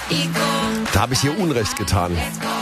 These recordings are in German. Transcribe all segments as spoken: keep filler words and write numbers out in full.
Da habe ich ihr Unrecht getan.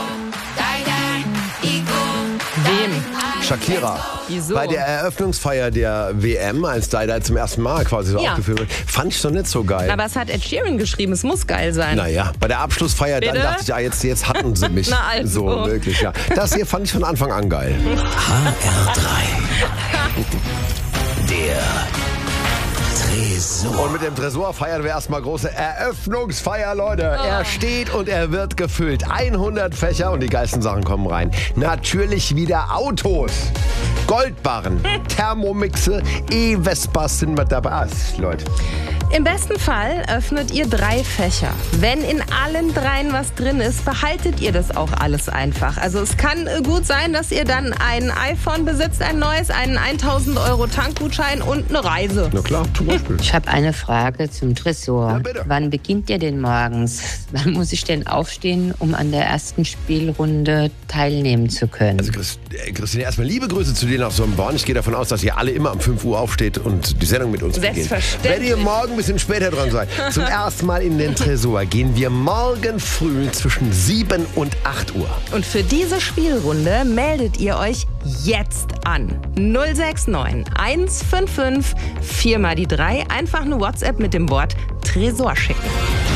Wem? Shakira. Wieso? Bei der Eröffnungsfeier der W M, als Die-Die zum ersten Mal quasi so Ja. aufgeführt wird, fand ich doch nicht so geil. Aber es hat Ed Sheeran geschrieben, es muss geil sein. Naja, bei der Abschlussfeier, dann Bitte? dachte ich, ah, jetzt, jetzt hatten sie mich. Na also. So wirklich, ja. Das hier fand ich von Anfang an geil. H R drei. Der Tresor. Und mit dem Tresor feiern wir erstmal große Eröffnungsfeier, Leute. Oh. Er steht und er wird gefüllt. hundert Fächer und die geilsten Sachen kommen rein. Natürlich wieder Autos. Goldbarren, Thermomixe, E-Vespas sind wir dabei. Ah, Leute. Im besten Fall öffnet ihr drei Fächer. Wenn in allen dreien was drin ist, behaltet ihr das auch alles einfach. Also es kann gut sein, dass ihr dann ein iPhone besitzt, ein neues, einen tausend Euro Tankgutschein und eine Reise. Na klar, zum Beispiel. Ich habe eine Frage zum Tresor. Ja, bitte. Wann beginnt ihr denn morgens? Wann muss ich denn aufstehen, um an der ersten Spielrunde teilnehmen zu können? Also Christ- äh, Christine, erstmal liebe Grüße zu dir nach Sonnenborn. Ich gehe davon aus, dass ihr alle immer um fünf Uhr aufsteht und die Sendung mit uns beginnt. Selbstverständlich. Wenn ihr morgen ein bisschen später dran seid, zum ersten Mal in den Tresor gehen wir morgen früh zwischen sieben und acht Uhr. Und für diese Spielrunde meldet ihr euch jetzt an. null sechs neun eins fünf fünf vier mal die drei. Einfach eine WhatsApp mit dem Wort Tresor schicken.